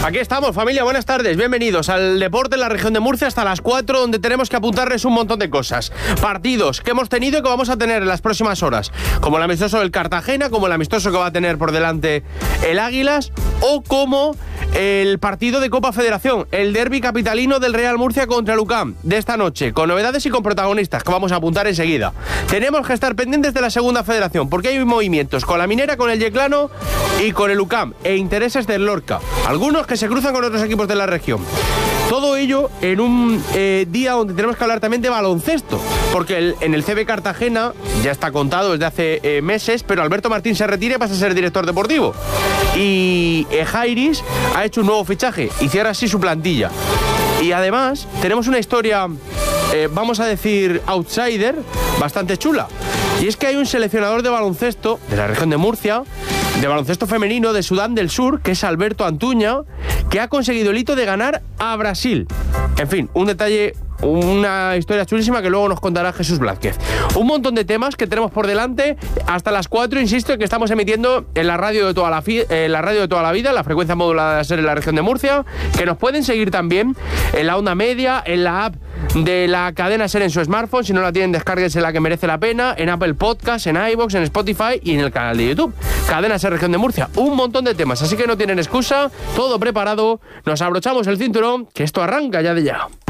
Aquí estamos, familia, buenas tardes, bienvenidos al Deporte en la región de Murcia hasta las 4, donde tenemos que apuntarles un montón de cosas. Partidos que hemos tenido y que vamos a tener en las próximas horas, como el amistoso del Cartagena, como el amistoso que va a tener por delante el Águilas, o como el partido de Copa Federación, el derbi capitalino del Real Murcia contra el UCAM de esta noche, con novedades y con protagonistas que vamos a apuntar enseguida. Tenemos que estar pendientes de la Segunda Federación, porque hay movimientos con la Minera, con el Yeclano y con el UCAM, e intereses del Lorca, algunos que se cruzan con otros equipos de la región. Todo ello en un día donde tenemos que hablar también de baloncesto, porque en el CB Cartagena ya está contado desde hace meses, pero Alberto Martín se retira y pasa a ser director deportivo. Y Jairis ha hecho un nuevo fichaje y cierra así su plantilla. Y además tenemos una historia, vamos a decir, outsider, bastante chula. Y es que hay un seleccionador de baloncesto de la región de Murcia, de baloncesto femenino de Sudán del Sur, que es Alberto Antuña, que ha conseguido el hito de ganar a Brasil. En fin, un detalle, una historia chulísima que luego nos contará Jesús Blázquez. Un montón de temas que tenemos por delante hasta las 4, insisto, que estamos emitiendo en la radio de toda la vida, la frecuencia modulada de SER en la región de Murcia, que nos pueden seguir también en la onda media, en la app de la cadena SER en su smartphone. Si no la tienen, descárguense, la que merece la pena, en Apple Podcast, en iVoox, en Spotify y en el canal de YouTube Cadena SER Región de Murcia. Un montón de temas, así que no tienen excusa, todo preparado, nos abrochamos el cinturón, que esto arranca ya de ya.